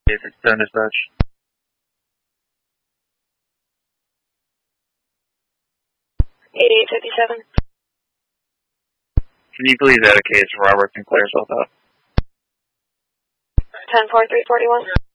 If it's done dispatch. 8857. Can you please add a case for Robert and clear yourself out? 10-4-341.